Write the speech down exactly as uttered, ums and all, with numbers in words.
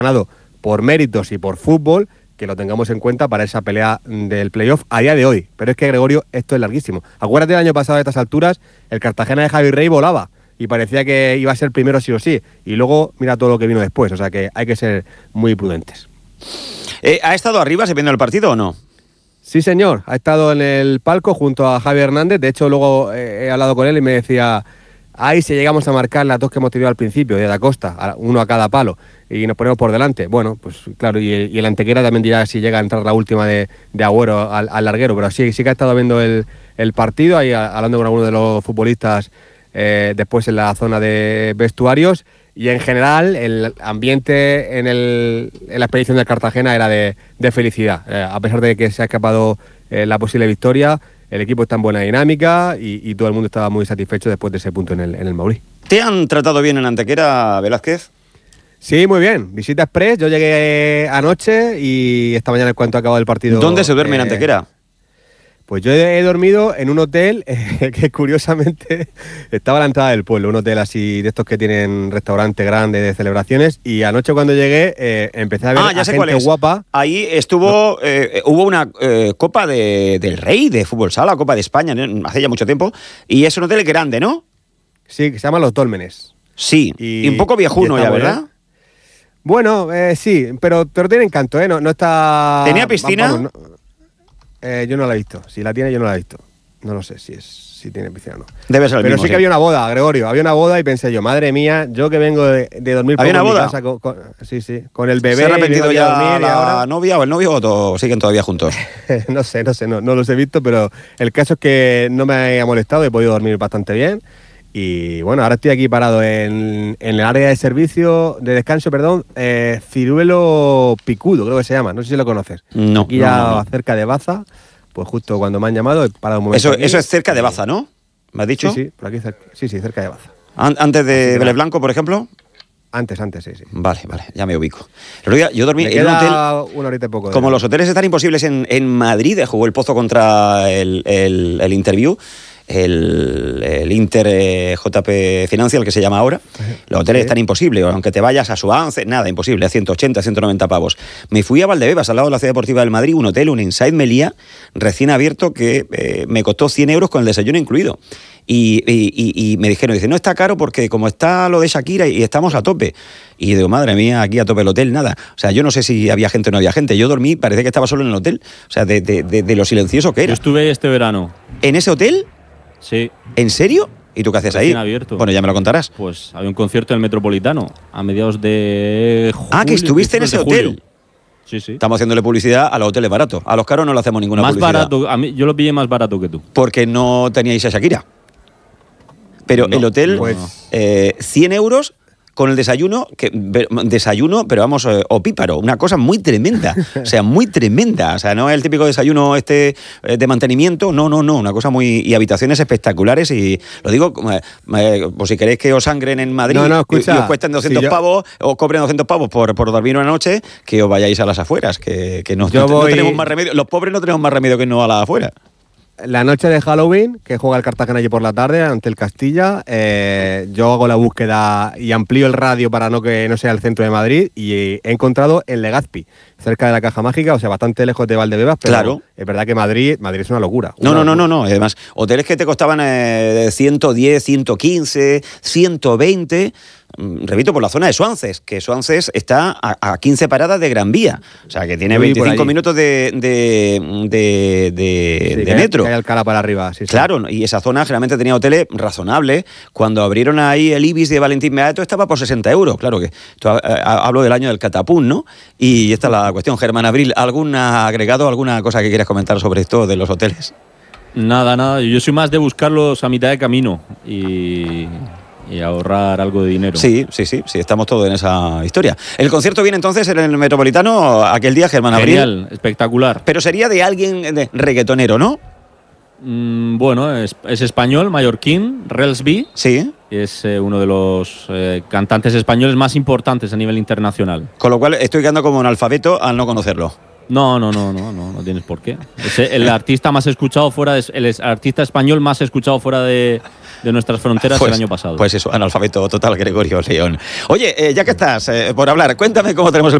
ganado por méritos y por fútbol, que lo tengamos en cuenta para esa pelea del playoff a día de hoy. Pero es que, Gregorio, esto es larguísimo. Acuérdate, el año pasado a estas alturas, el Cartagena de Javi Rey volaba y parecía que iba a ser primero sí o sí. Y luego mira todo lo que vino después. O sea que hay que ser muy prudentes. Eh, ¿Ha estado arriba se viendo el partido o no? Sí, señor. Ha estado en el palco junto a Javi Hernández. De hecho, luego eh, he hablado con él y me decía... Ahí si llegamos a marcar las dos que hemos tenido al principio, de Da Costa, uno a cada palo, y nos ponemos por delante. Bueno, pues claro, y, y el Antequera también dirá si llega a entrar la última de, de Agüero al, al larguero, pero sí, sí que ha estado viendo el, el partido, ahí hablando con algunos de los futbolistas eh, después en la zona de vestuarios, y en general el ambiente en, el, en la expedición del Cartagena era de, de felicidad, eh, a pesar de que se ha escapado eh, la posible victoria. El equipo está en buena dinámica y, y todo el mundo estaba muy satisfecho después de ese punto en el, en el Maurí. ¿Te han tratado bien en Antequera, Velázquez? Sí, muy bien. Visita express. Yo llegué anoche y esta mañana en cuanto acabó el partido... ¿Dónde se duerme eh, en Antequera? Pues yo he, he dormido en un hotel eh, que curiosamente estaba a la entrada del pueblo, un hotel así de estos que tienen restaurante grande de celebraciones, y anoche cuando llegué eh, empecé a ver ah, ya a sé gente cuál es. guapa. Ahí estuvo, no. eh, hubo una eh, Copa de, del Rey de Fútbol Sala, Copa de España, ¿no? Hace ya mucho tiempo, y es un hotel grande, ¿no? Sí, que se llama Los Dólmenes. Sí, y, y un poco viejuno ya, ¿verdad? Bien. Bueno, eh, sí, pero, pero tiene encanto, ¿eh? No, no está... ¿Tenía piscina? Vamos, no, eh, yo no la he visto. Si la tiene, yo no la he visto. No lo sé si es si tiene piscina o no. Debe ser el Pero mismo, sí que sí. había una boda, Gregorio. Había una boda y pensé yo, madre mía, yo que vengo de, de dormir ¿Había una en boda? mi casa con, con, sí, sí, con el bebé. ¿Se ha arrepentido ya dormir, la ahora... novia o el novio o to- siguen todavía juntos? no sé, no sé, no, no los he visto, pero el caso es que no me ha molestado, he podido dormir bastante bien. Y bueno, ahora estoy aquí parado en, en el área de servicio, de descanso, perdón, eh, Ciruelo Picudo, creo que se llama, no sé si lo conoces. No. Aquí no, ya no, no. cerca de Baza, pues justo cuando me han llamado he parado un momento. Eso, aquí. eso es cerca de Baza, ¿no? ¿Me has dicho? Sí, sí, por aquí cerca, sí, sí, cerca de Baza. An- ¿Antes de Así Vélez que- Blanco, por ejemplo? Antes, antes, sí, sí. Vale, vale, ya me ubico. El otro día yo dormí Me en un hotel... queda una horita y poco. de- Como los hoteles están imposibles en, en Madrid, jugó el Pozo contra el, el, el Interview, el, el Inter eh, J P Financial, que se llama ahora. Los hoteles Sí. están imposibles, aunque te vayas a Suance, nada, imposible, a ciento ochenta, ciento noventa pavos. Me fui a Valdebebas, al lado de la Ciudad Deportiva del Madrid, un hotel, un Inside Melilla, recién abierto, que eh, me costó cien euros con el desayuno incluido. Y, y, y, y me dijeron, dice, no está caro porque como está lo de Shakira y estamos a tope. Y digo, madre mía, aquí a tope el hotel, nada. O sea, yo no sé si había gente o no había gente. Yo dormí, parecía que estaba solo en el hotel. O sea, de, de, de, de lo silencioso que era. Yo estuve ahí este verano. ¿En ese hotel? Sí. ¿En serio? ¿Y tú qué haces ahí? Recién abierto. Bueno, ya me lo contarás. Pues había un concierto en el Metropolitano a mediados de julio. Ah, que estuviste en ese de julio. hotel. Sí, sí. Estamos haciéndole publicidad a los hoteles baratos. A los caros no le hacemos ninguna Más publicidad. barato. A mí, yo lo pillé más barato que tú. Porque no teníais a Shakira. Pero No, el hotel, pues- eh, cien euros con el desayuno, que be- desayuno, pero vamos, eh, opíparo, una cosa muy tremenda, o sea, muy tremenda, o sea, no es el típico desayuno este eh, de mantenimiento, no, no, no, una cosa muy, y habitaciones espectaculares, y lo digo, eh, eh, por si queréis que os sangren en Madrid, No, no, y, escucha, y os cuesten doscientos si yo- pavos, os cobren doscientos pavos por, por dormir una noche, que os vayáis a las afueras, que, que no, Yo no, no voy- tenemos más remedio, los pobres no tenemos más remedio que no a las afueras. La noche de Halloween, que juega el Cartagena allí por la tarde ante el Castilla, eh, yo hago la búsqueda y amplío el radio para no que no sea el centro de Madrid, y he encontrado en Legazpi, cerca de la Caja Mágica, o sea, bastante lejos de Valdebebas, pero Claro. es verdad que Madrid, Madrid es una locura. No, una no, no, no, locura. no. Además, hoteles que te costaban eh, ciento diez, ciento quince, ciento veinte. mm, Repito, por la zona de Suances, que Suances está a, a quince paradas de Gran Vía. O sea, que tiene Yo viví por veinticinco allí. minutos de, de, de, de- Sí, de que hay- metro. que hay Alcalá para arriba, sí, sí. Claro, y esa zona generalmente tenía hoteles razonables. Cuando abrieron ahí el Ibis de Valentín Beato estaba por sesenta euros. Claro que esto, eh, hablo del año del catapún, ¿no? Y esta es la cuestión. Germán Abril, ¿algún agregado, alguna cosa que quieras comentar sobre esto de los hoteles? Nada, nada. Yo soy más de buscarlos a mitad de camino y, y ahorrar algo de dinero. Sí, sí, sí, sí, estamos todos en esa historia. El concierto viene entonces en el Metropolitano aquel día, Germán Abril. Genial, espectacular. Pero sería de alguien de reggaetonero, ¿no? Mm, bueno, es, es español, mallorquín, Relsby. Sí. Es eh, uno de los eh, cantantes españoles más importantes a nivel internacional. Con lo cual estoy quedando como analfabeto al no conocerlo. No, no, no, no, no, no tienes por qué. Es el artista más escuchado fuera de, el artista español más escuchado fuera de, de nuestras fronteras pues, el año pasado. Pues eso, analfabeto total, Gregorio León. Oye, eh, ya que estás eh, por hablar, cuéntame cómo tenemos el